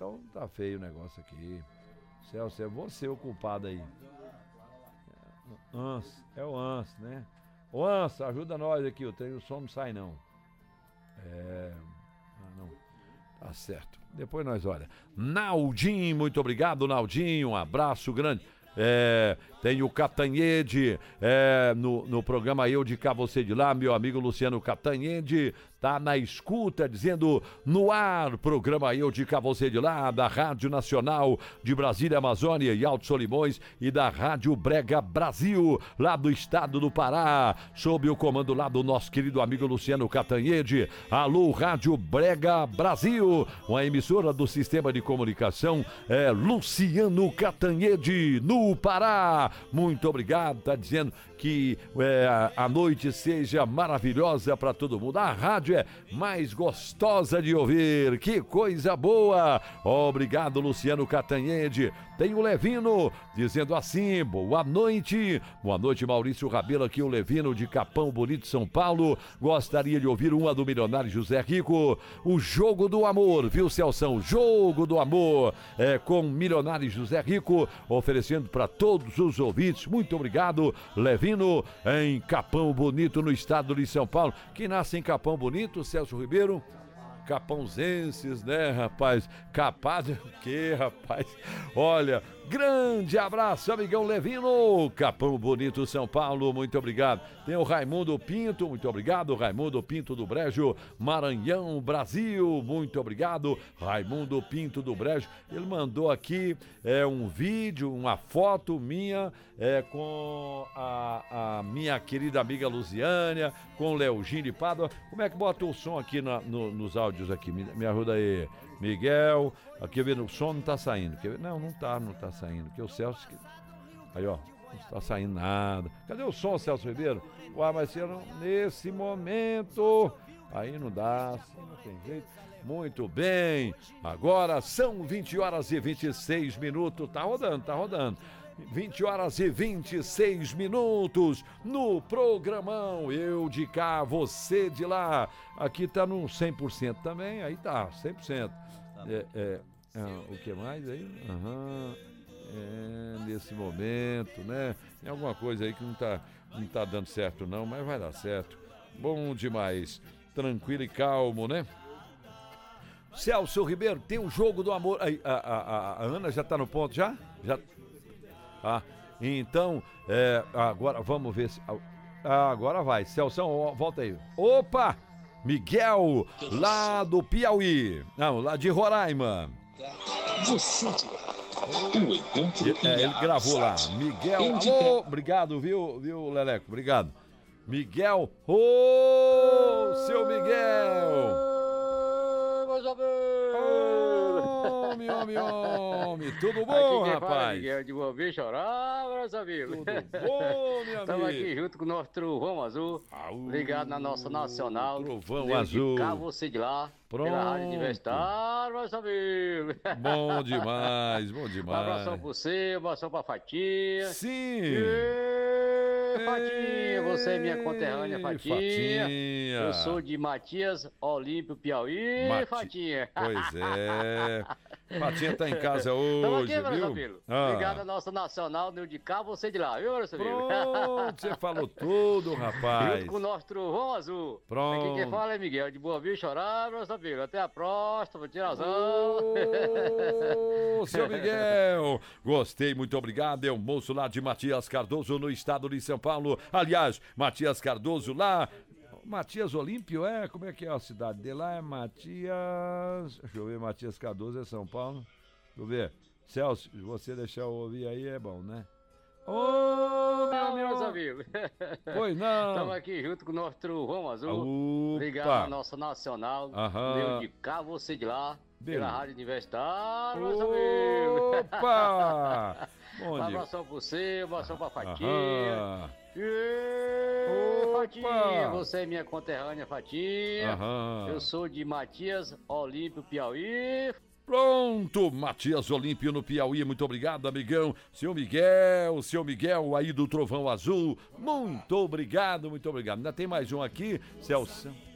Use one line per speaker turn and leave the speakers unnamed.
então tá feio o negócio aqui. Celso, é você o culpado aí. É o Anso, né? Ô Anso, ajuda nós aqui, o som não sai não. Não. Tá certo. Depois nós olha. Naldinho, muito obrigado, Naldinho. Um abraço grande. Tem o Catanhede no programa Eu de Cá, Você de Lá, meu amigo Luciano Catanhede tá na escuta, dizendo no ar, programa Eu de Cá, Você de Lá, da Rádio Nacional de Brasília, Amazônia e Altos Solimões e da Rádio Brega Brasil, lá do estado do Pará, sob o comando lá do nosso querido amigo Luciano Catanhede. Alô, Rádio Brega Brasil, uma emissora do Sistema de Comunicação Luciano Catanhede, no Pará. Muito obrigado, tá dizendo que a noite seja maravilhosa para todo mundo. A rádio é mais gostosa de ouvir, que coisa boa. Obrigado, Luciano Catanhede. Tem o Levino dizendo assim, boa noite, Maurício Rabelo, aqui o Levino de Capão Bonito, São Paulo. Gostaria de ouvir uma do milionário José Rico, o Jogo do Amor, viu, Celção? Jogo do Amor, com milionário José Rico, oferecendo para todos os ouvintes. Muito obrigado, Levino, em Capão Bonito, no estado de São Paulo. Quem nasce em Capão Bonito, Celso Ribeiro? Capãozenses, né, rapaz? Capaz de o quê, rapaz? Olha, grande abraço, amigão Levino, Capão Bonito, São Paulo, muito obrigado. Tem o Raimundo Pinto, muito obrigado, Raimundo Pinto do Brejo, Maranhão, Brasil, muito obrigado, Raimundo Pinto do Brejo. Ele mandou aqui um vídeo, uma foto minha com a minha querida amiga Luziânia, com o Leogine de Pádua. Como é que bota o som aqui nos áudios aqui? Me ajuda aí, Miguel. Aqui eu vendo, o som não tá saindo. Não tá saindo. Que o Celso. Aí, ó, não está saindo nada. Cadê o som, Celso Ribeiro? Uai, mas nesse momento. Aí não dá, assim não tem jeito. Muito bem. Agora são 20 horas e 26 minutos. Tá rodando. 20 horas e 26 minutos no programão Eu de Cá, Você de Lá. Aqui tá no 100% também, aí tá, 100%. O que mais aí? Nesse momento, né? Tem alguma coisa aí que não tá dando certo não, mas vai dar certo. Bom demais. Tranquilo e calmo, né? Celso Ribeiro, tem um Jogo do Amor. A Ana já tá no ponto já? Já. Então, agora vamos ver se. Agora vai, Celção, volta aí. Opa! Miguel, lá do Piauí. Não, lá de Roraima. Ele gravou lá. Miguel, alô, obrigado, viu, Leleco? Obrigado. Miguel, seu Miguel. Homem, tudo bom, rapaz?
Miguel de Boa Vista, chorar, meus amigos.
Tudo bom, meu amigo?
Estamos aqui junto com o nosso Trovão Azul, ligado na nossa Nacional.
Trovão Azul.
De Cá, Você de Lá.
Pronto.
Pela Rádio Universitária, meus amigos.
Bom demais.
Um abração pra você, um abração pra Fatinha.
Sim.
Fatinha, você é minha conterrânea, Fatinha. Eu sou de Matias, Olímpio, Piauí, Fatinha.
Pois é. Fatinha tá em casa hoje,
aqui,
viu?
Ligado à nossa Nacional, Neu de Cá, Você de Lá, viu, meu amigo?
Pronto, você falou tudo, rapaz.
Junto com o nosso Trovão Azul.
Pronto.
Aqui quem fala é Miguel de Boa Vista, chorar, meus amigos. Até a próxima, tirazão.
Seu Miguel, gostei, muito obrigado. É um moço lá de Matias Cardoso, no estado de São Paulo. Aliás, Matias Cardoso lá. Matias Olímpio, como é que é a cidade dele lá? É Matias. Deixa eu ver, Matias Cardoso é São Paulo. Deixa eu ver. Celso, se você deixar eu ouvir aí é bom, né?
Meus amigos.
Pois não.
Estamos aqui junto com o nosso Trovão Azul. Ligado à nossa Nacional. Neu de Cá, Você de Lá. Pela Rádio Universitária, meus amigos.
Opa!
Um abração pra você, um abração pra Fatinha. Fatinha, você é minha conterrânea, Fatinha. Eu sou de Matias, Olímpio, Piauí.
Pronto, Matias Olímpio no Piauí, muito obrigado, amigão. Seu Miguel aí do Trovão Azul, muito obrigado. Ainda tem mais um aqui, Celso.